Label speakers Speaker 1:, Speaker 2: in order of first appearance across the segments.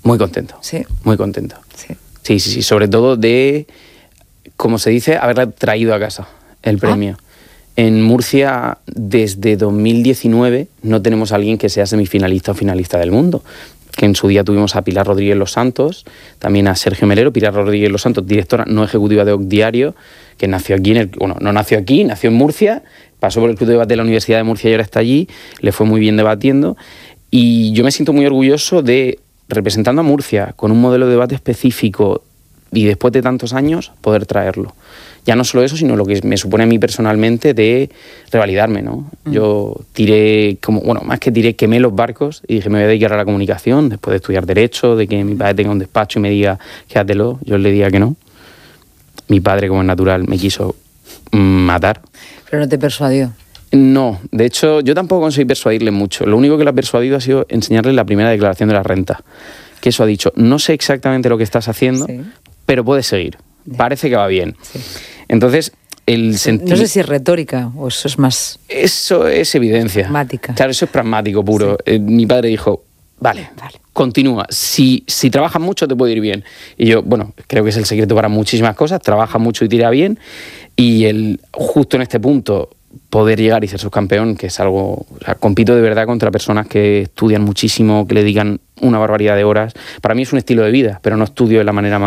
Speaker 1: Muy contento.
Speaker 2: Sí.
Speaker 1: Muy contento.
Speaker 2: Sí.
Speaker 1: Sí. Sobre todo de, como se dice, haberla traído a casa el premio. En Murcia, desde 2019, no tenemos a alguien que sea semifinalista o finalista del mundo. Que en su día tuvimos a Pilar Rodríguez Los Santos, también a Sergio Melero. Pilar Rodríguez Los Santos, directora no ejecutiva de OC Diario, que nació aquí, no nació aquí, nació en Murcia, pasó por el Club de Debate de la Universidad de Murcia y ahora está allí, le fue muy bien debatiendo. Y yo me siento muy orgulloso de, representando a Murcia, con un modelo de debate específico y después de tantos años, poder traerlo. Ya no solo eso, sino lo que me supone a mí personalmente de revalidarme, ¿no? Yo quemé los barcos y dije, me voy a dedicar a la comunicación, después de estudiar Derecho, de que mi padre tenga un despacho y me diga, quédatelo, yo le diga que no. Mi padre, como es natural, me quiso matar.
Speaker 2: ¿Pero no te persuadió?
Speaker 1: No, de hecho, yo tampoco conseguí persuadirle mucho. Lo único que le ha persuadido ha sido enseñarle la primera declaración de la renta. Que eso ha dicho, no sé exactamente lo que estás haciendo, pero puedes seguir. Parece que va bien. Sí. Entonces, el sentido...
Speaker 2: No sé si es retórica o eso es más...
Speaker 1: Eso es evidencia.
Speaker 2: Pragmática.
Speaker 1: Claro, eso es pragmático puro. Sí. Mi padre dijo, vale, continúa. Si trabajas mucho te puede ir bien. Y yo, bueno, creo que es el secreto para muchísimas cosas. Trabaja mucho y tira bien. Y justo en este punto, poder llegar y ser subcampeón, que es algo... O sea, compito de verdad contra personas que estudian muchísimo, que le dedican una barbaridad de horas. Para mí es un estilo de vida, pero no estudio de la manera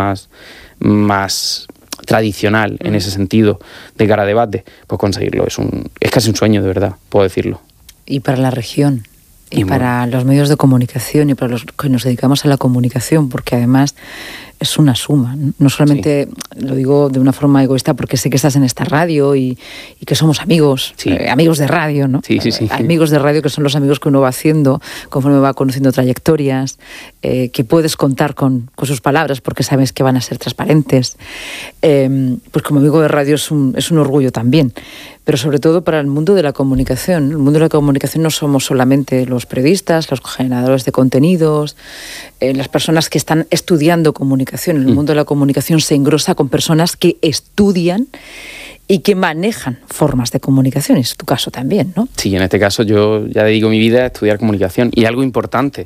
Speaker 1: más tradicional en ese sentido de cara a debate. Pues conseguirlo es casi un sueño, de verdad, puedo decirlo.
Speaker 2: Y para la región, y para los medios de comunicación, y para los que nos dedicamos a la comunicación, porque además es una suma. No solamente lo digo de una forma egoísta porque sé que estás en esta radio y que somos amigos, amigos de radio, ¿no?
Speaker 1: Sí.
Speaker 2: Amigos de radio que son los amigos que uno va haciendo conforme va conociendo trayectorias, que puedes contar con sus palabras porque sabes que van a ser transparentes. Pues como amigo de radio es un orgullo también. Pero sobre todo para el mundo de la comunicación. El mundo de la comunicación no somos solamente los periodistas, los generadores de contenidos, las personas que están estudiando comunicación. El mundo de la comunicación se engrosa con personas que estudian y que manejan formas de comunicación. Es tu caso también, ¿no?
Speaker 1: Sí, en este caso yo ya dedico mi vida a estudiar comunicación. Y algo importante,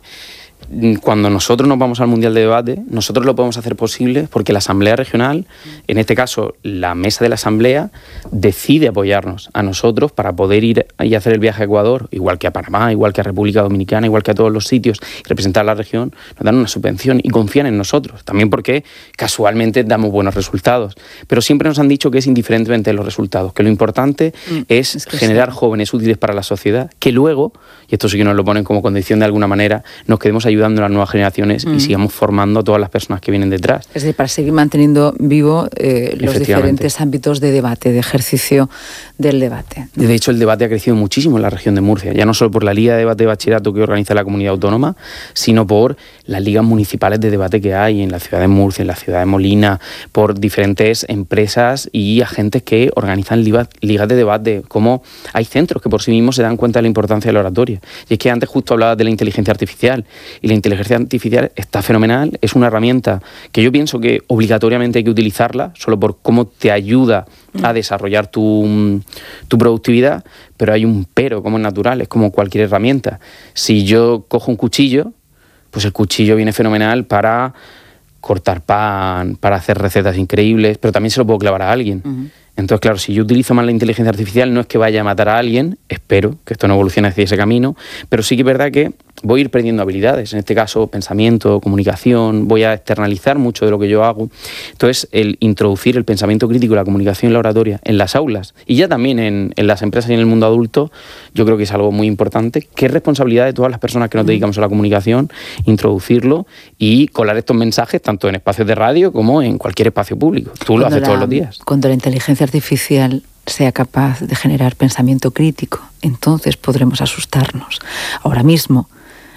Speaker 1: cuando nosotros nos vamos al Mundial de Debate, nosotros lo podemos hacer posible porque la Asamblea Regional, en este caso la mesa de la Asamblea, decide apoyarnos a nosotros para poder ir y hacer el viaje a Ecuador, igual que a Panamá, igual que a República Dominicana, igual que a todos los sitios, y representar a la región, nos dan una subvención y confían en nosotros. También porque casualmente damos buenos resultados. Pero siempre nos han dicho que es indiferentemente de los resultados, que lo importante es generar jóvenes útiles para la sociedad, que luego, y esto sí que nos lo ponen como condición de alguna manera, nos quedemos ayudando a las nuevas generaciones y sigamos formando a todas las personas que vienen detrás.
Speaker 2: Es decir, para seguir manteniendo vivo los diferentes ámbitos de debate, de ejercicio del debate.
Speaker 1: De hecho, el debate ha crecido muchísimo en la región de Murcia, ya no solo por la Liga de Debate de Bachillerato que organiza la comunidad autónoma, sino por las ligas municipales de debate que hay en la ciudad de Murcia, en la ciudad de Molina, por diferentes empresas y agentes que organizan ligas de debate, como hay centros que por sí mismos se dan cuenta de la importancia de la oratoria. Y es que antes justo hablabas de la inteligencia artificial, y la inteligencia artificial está fenomenal, es una herramienta que yo pienso que obligatoriamente hay que utilizarla, solo por cómo te ayuda a desarrollar tu productividad, pero hay un pero, como es natural, es como cualquier herramienta. Si yo cojo un cuchillo, pues el cuchillo viene fenomenal para cortar pan, para hacer recetas increíbles, pero también se lo puedo clavar a alguien. Entonces, claro, si yo utilizo más la inteligencia artificial, no es que vaya a matar a alguien, espero que esto no evolucione hacia ese camino, pero sí que es verdad que voy a ir perdiendo habilidades, en este caso pensamiento, comunicación, voy a externalizar mucho de lo que yo hago. Entonces, el introducir el pensamiento crítico, la comunicación y la oratoria en las aulas y ya también en las empresas y en el mundo adulto, yo creo que es algo muy importante, que es responsabilidad de todas las personas que nos dedicamos a la comunicación, introducirlo y colar estos mensajes tanto en espacios de radio como en cualquier espacio público. Tú lo haces todos los días.
Speaker 2: Cuando la inteligencia artificial sea capaz de generar pensamiento crítico, entonces podremos asustarnos. Ahora mismo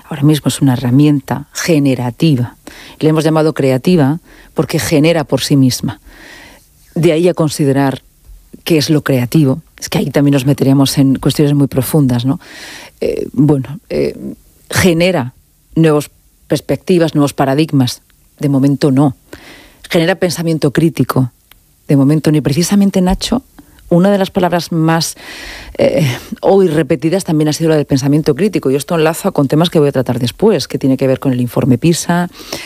Speaker 2: es una herramienta generativa. Le hemos llamado creativa porque genera por sí misma. De ahí a considerar qué es lo creativo, es que ahí también nos meteríamos en cuestiones muy profundas, ¿no? Genera nuevas perspectivas, nuevos paradigmas. De momento no. Genera pensamiento crítico. De momento no. Y precisamente, Nacho, una de las palabras más hoy repetidas también ha sido la del pensamiento crítico. Y esto enlaza con temas que voy a tratar después, que tiene que ver con el informe PISA,